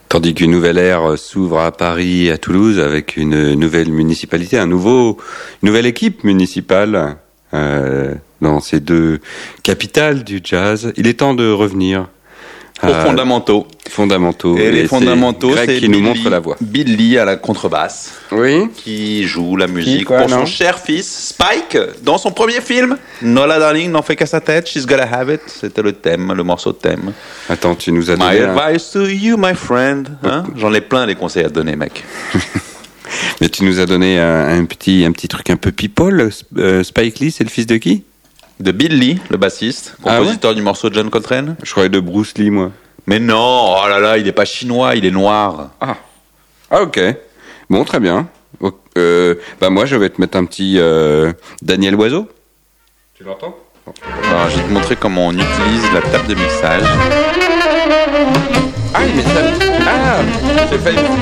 Tandis qu'une nouvelle ère s'ouvre à Paris et à Toulouse avec une nouvelle municipalité, une nouvelle équipe municipale dans ces deux capitales du jazz. Il est temps de revenir aux fondamentaux. Et les fondamentaux, Greg c'est qui nous montre la voix. Billy à la contrebasse. Oui. Qui joue la musique quoi, pour non son cher fils Spike dans son premier film. Nola Darling n'en fait qu'à sa tête. She's gotta have it. C'était le thème, le morceau de thème. Attends, tu nous as My donné advice to you, my friend. Hein? J'en ai plein des conseils à te donner, mec. Mais tu nous as donné un petit truc un peu people. Spike Lee, c'est le fils de qui? De Bill Lee, le bassiste, compositeur du morceau de John Coltrane. Je croyais de Bruce Lee, moi. Mais non, oh là là, il est pas chinois, il est noir. Ah, ok. Bon, très bien. Moi, je vais te mettre un petit Daniel Oiseau. Tu l'entends? Alors, je vais te montrer comment on utilise la table de mixage. Ah, mais ça... Ah, j'ai failli...